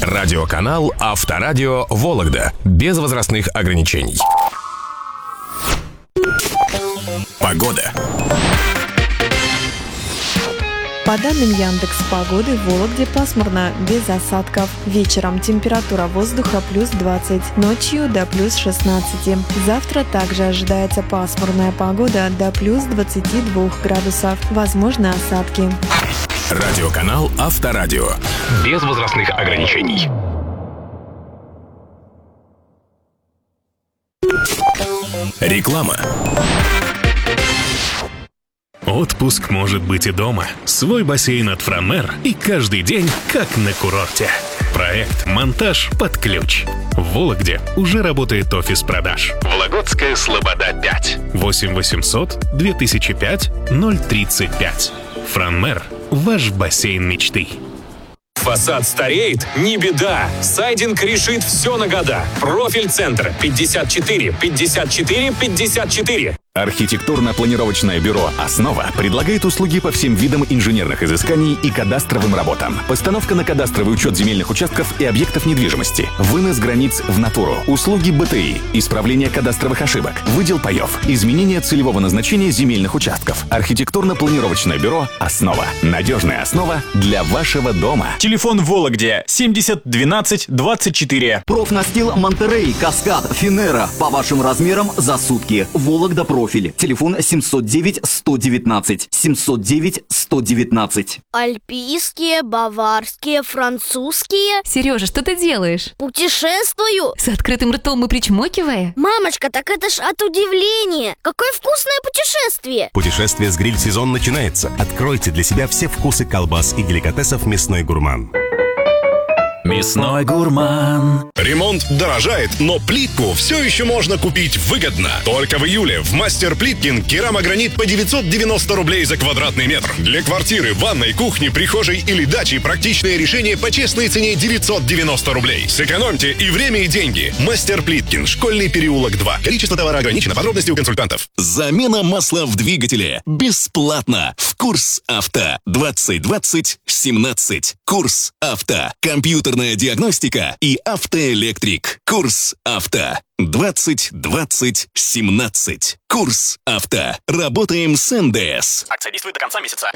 Радиоканал Авторадио Вологда. Без возрастных ограничений. Погода. По данным Яндекс.Погоды, в Вологде пасмурно, без осадков. Вечером температура воздуха плюс 20, ночью до плюс 16. Завтра также ожидается пасмурная погода до плюс 22 градусов. Возможны осадки. Радиоканал Авторадио. Без возрастных ограничений. Реклама. Отпуск может быть и дома. Свой бассейн от Франмер и каждый день как на курорте. Проект «Монтаж под ключ». В Вологде уже работает офис продаж. Вологодская Слобода 5. 8 800 2005 035. Франмер – ваш бассейн мечты. Фасад стареет? Не беда! Сайдинг решит все на года. Профиль-центр 54 54 54. Архитектурно-планировочное бюро «Основа» предлагает услуги по всем видам инженерных изысканий и кадастровым работам. Постановка на кадастровый учет земельных участков и объектов недвижимости, вынос границ в натуру, услуги БТИ, исправление кадастровых ошибок, выдел паев, изменение целевого назначения земельных участков. Архитектурно-планировочное бюро «Основа». Надежная основа для вашего дома. Телефон в Вологде 70 12 24. Профнастил Монтерей, Каскад, Финера. По вашим размерам за сутки. Вологда Профиль. Телефон 709-119. 709-119. Альпийские, баварские, французские. Сережа, что ты делаешь? Путешествую. С открытым ртом и причмокивая? Мамочка, так это ж от удивления. Какое вкусное путешествие. Путешествие с гриль-сезон начинается. Откройте для себя все вкусы колбас и деликатесов «Мясной гурман». Мясной гурман. Ремонт дорожает, но плитку все еще можно купить выгодно. Только в июле в Мастер Плиткин керамогранит по 990 рублей за квадратный метр. Для квартиры, ванной, кухни, прихожей или дачи практичное решение по честной цене 990 рублей. Сэкономьте и время, и деньги. Мастер Плиткин, Школьный переулок 2. Количество товара ограничено. Подробности у консультантов. Замена масла в двигателе. Бесплатно. В Курс Авто. 2020 17. Курс Авто. Компьютерная диагностика и автоэлектрик. Курс Авто. 2020 17. Курс Авто. Работаем с НДС. Акция действует до конца месяца.